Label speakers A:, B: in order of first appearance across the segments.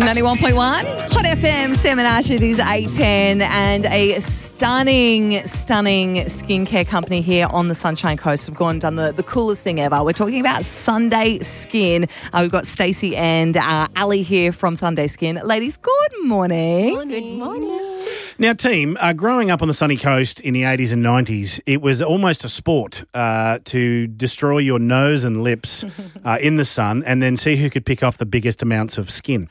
A: 91.1 Hot FM, Sam and Ash. It is 8:10 and a stunning skincare company here on the Sunshine Coast have gone and done the coolest thing ever. We're talking about Sunday Skin. We've got Stacey and Ali here from Sunday Skin. Ladies, good morning.
B: Good morning.
C: Now, team, growing up on the sunny coast in the 80s and 90s, it was almost a sport to destroy your nose and lips in the sun and then see who could pick off the biggest amounts of skin.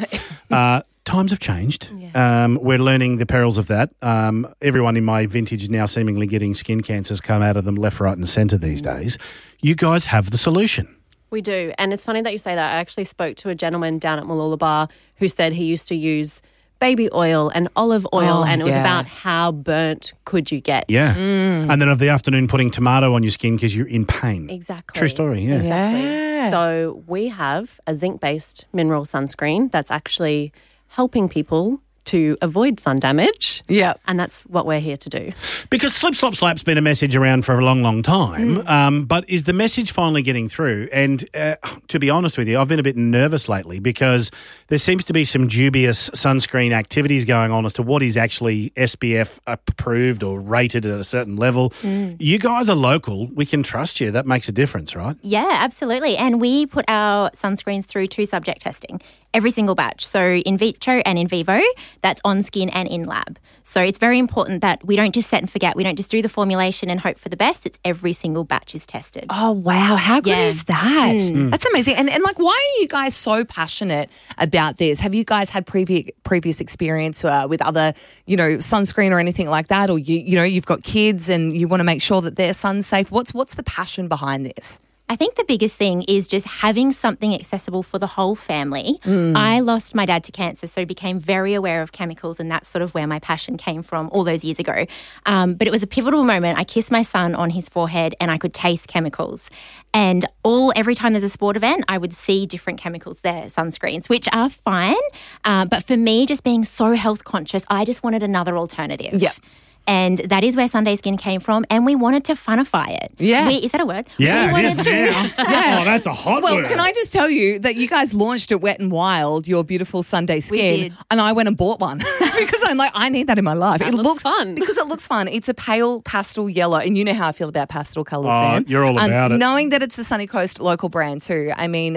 C: Times have changed. Yeah. We're learning the perils of that. Everyone in my vintage is now seemingly getting skin cancers come out of them left, right and centre these days. You guys have the solution.
B: We do. And it's funny that you say that. I actually spoke to a gentleman down at Mooloolaba who said he used to use baby oil and olive oil, and it was about how burnt could you get.
C: Yeah. And then of the afternoon putting tomato on your skin because you're in pain.
B: Exactly.
C: True story, yeah.
B: Exactly. So we have a zinc-based mineral sunscreen that's actually helping people to avoid sun damage.
A: Yeah.
B: And that's what we're here to do.
C: Because slip, slop, slap's been a message around for a long, long time, but is the message finally getting through? And to be honest with you, I've been a bit nervous lately because there seems to be some dubious sunscreen activities going on as to what is actually SPF approved or rated at a certain level. You guys are local. We can trust you. That makes a difference, right?
D: Yeah, absolutely. And we put our sunscreens through 2 subject testing. Every single batch. So in vitro and in vivo, that's on skin and in lab. So it's very important that we don't just set and forget. We don't just do the formulation and hope for the best. It's every single batch is tested.
A: Oh, wow. How good is that?
C: Mm.
A: That's amazing. And like, why are you guys so passionate about this? Have you guys had previous experience with other, sunscreen or anything like that? Or, you've got kids and you want to make sure that they're sun safe. What's the passion behind this?
D: I think the biggest thing is just having something accessible for the whole family. I lost my dad to cancer, so became very aware of chemicals, and that's sort of where my passion came from all those years ago. But it was a pivotal moment. I kissed my son on his forehead and I could taste chemicals. And every time there's a sport event, I would see different chemicals there, sunscreens, which are fine. But for me, just being so health conscious, I just wanted another alternative.
A: Yep.
D: And that is where Sunday Skin came from. And we wanted to funify it.
A: Yeah.
D: Is that a word?
C: Yeah, it is now. Oh, that's a hot word.
A: Well, can I just tell you that you guys launched at Wet n Wild, your beautiful Sunday Skin.
D: We did.
A: And I went and bought one because I'm like, I need that in my life.
B: It looks fun.
A: Because it looks fun. It's a pale pastel yellow. And you know how I feel about pastel colours,
C: Oh,
A: Sam.
C: you're all about it.
A: Knowing that it's a Sunny Coast local brand too. I mean,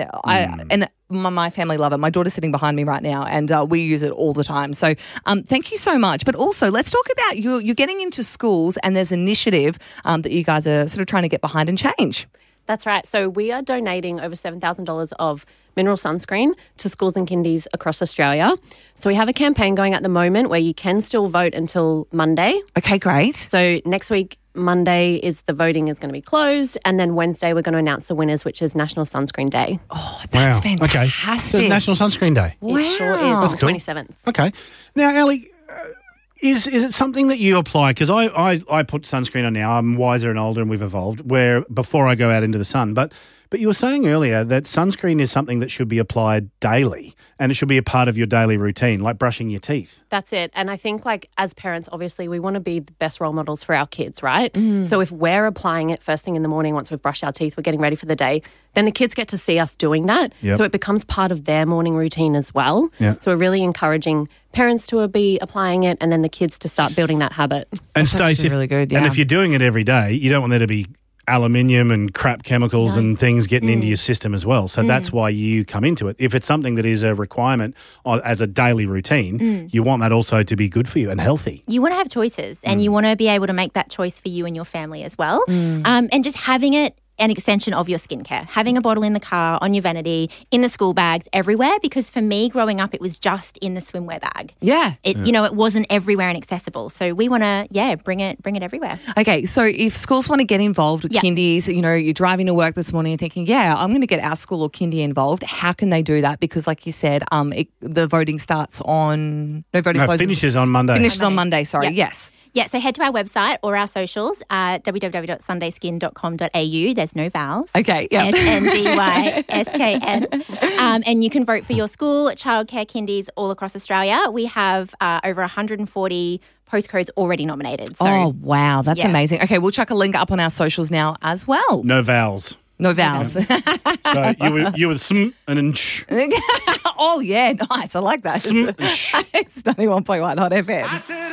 A: my family love it. My daughter's sitting behind me right now and we use it all the time. So thank you so much. But also let's talk about you're getting into schools and there's an initiative that you guys are sort of trying to get behind and change.
B: That's right. So we are donating over $7,000 of mineral sunscreen to schools and kindies across Australia. So we have a campaign going at the moment where you can still vote until Monday.
A: Okay, great.
B: So next week, Monday, the voting is going to be closed, and then Wednesday we're going to announce the winners, which is National Sunscreen Day.
A: Oh, that's fantastic.
C: Okay. So it's National Sunscreen Day.
A: Wow.
B: It sure is on the
C: cool.
B: 27th.
C: Okay. Now, Ali, is it something that you apply? Because I put sunscreen on now. I'm wiser and older and we've evolved, where before I go out into the sun. But you were saying earlier that sunscreen is something that should be applied daily and it should be a part of your daily routine, like brushing your teeth.
B: That's it. And I think as parents, obviously, we want to be the best role models for our kids, right? So if we're applying it first thing in the morning, once we've brushed our teeth, we're getting ready for the day, then the kids get to see us doing that.
C: Yep.
B: So it becomes part of their morning routine as well.
C: Yep.
B: So we're really encouraging parents to be applying it and then the kids to start building that habit.
C: And
A: That's
C: Stacey,
A: really good, yeah.
C: And if you're doing it every day, you don't want there to be aluminium and crap chemicals and things getting into your system as well. So that's why you come into it. If it's something that is a requirement as a daily routine, you want that also to be good for you and healthy.
D: You want to have choices and you want to be able to make that choice for you and your family as well. And just having it an extension of your skincare, having a bottle in the car, on your vanity, in the school bags, everywhere. Because for me, growing up, it was just in the swimwear bag.
A: Yeah.
D: It wasn't everywhere and accessible. So we want to, bring it everywhere.
A: Okay, so if schools want to get involved with kindies, you're driving to work this morning and thinking, I'm going to get our school or kindy involved. How can they do that? Because like you said, the voting starts on... closes.
C: Finishes on Monday.
A: Finishes on Monday, sorry.
D: Yep.
A: Yes.
D: Yeah, so head to our website or our socials, www.sundayskin.com.au. There's no vowels.
A: Okay, yeah.
D: SNDYSKN. And you can vote for your school, childcare, kindies all across Australia. We have over 140 postcodes already nominated. So,
A: wow, that's amazing. Okay, we'll chuck a link up on our socials now as well.
C: No vowels.
A: No vowels.
C: So you were sm and an sh.
A: Oh, yeah, nice. I like that. It's 91.1 Hot FM.